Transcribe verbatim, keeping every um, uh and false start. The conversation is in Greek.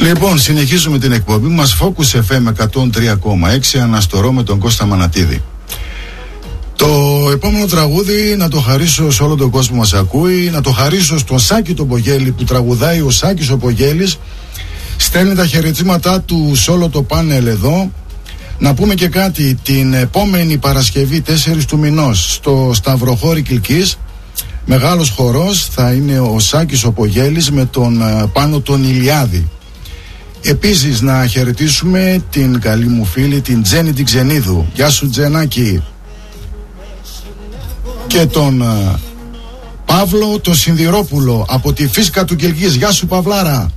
Λοιπόν, συνεχίζουμε την εκπομπή μας Focus εφ εμ εκατόν τρία κόμμα έξι, αναστορώ με τον Κώστα Μανατίδη. Το επόμενο τραγούδι να το χαρίσω σε όλο τον κόσμο που μας ακούει, να το χαρίσω στον Σάκη τον Πογέλη που τραγουδάει ο Σάκης ο Πογέλης. Στέλνει τα χαιρετήματά του σε όλο το πάνελ εδώ. Να πούμε και κάτι, την επόμενη Παρασκευή τέσσερις του μηνός στο Σταυροχώρι Κιλκής, μεγάλος χορός, θα είναι ο Σάκης ο Πογέλης με τον Πάνο τον Ηλιάδη. Επίσης να χαιρετήσουμε την καλή μου φίλη την Τζέννη την Ξενίδου. Γεια σου Τζενάκη. Και τον uh, Παύλο τον Συνδυρόπουλο από τη Φίσκα του Κιλκής. Γεια σου Παυλάρα.